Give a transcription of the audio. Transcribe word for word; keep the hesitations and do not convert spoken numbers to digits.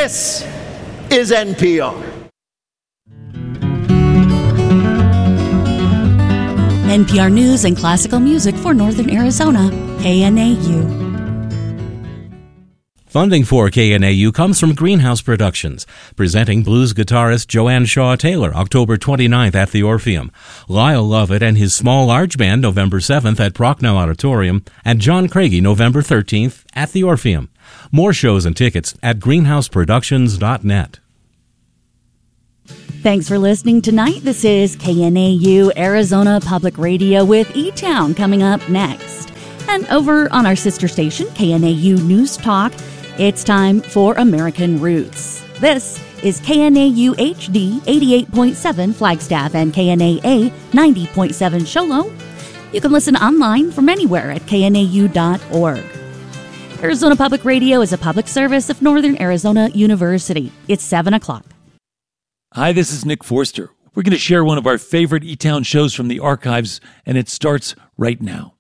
This is N P R. N P R News and classical music for Northern Arizona, K N A U. Funding for K N A U comes from Greenhouse Productions, presenting blues guitarist Joanne Shaw Taylor October twenty-ninth at the Orpheum, Lyle Lovett and his Small Large Band November seventh at Procknell Auditorium, and John Craigie November thirteenth at the Orpheum. More shows and tickets at greenhouse productions dot net. Thanks for listening tonight. This is K N A U Arizona Public Radio with E-Town coming up next. And over on our sister station, K N A U News Talk, it's time for American Roots. This is K N A U H D eighty-eight point seven Flagstaff and K N A A ninety point seven Show Low. You can listen online from anywhere at K N A U dot org. Arizona Public Radio is a public service of Northern Arizona University. It's seven o'clock. Hi, this is Nick Forster. We're going to share one of our favorite E-Town shows from the archives, and it starts right now.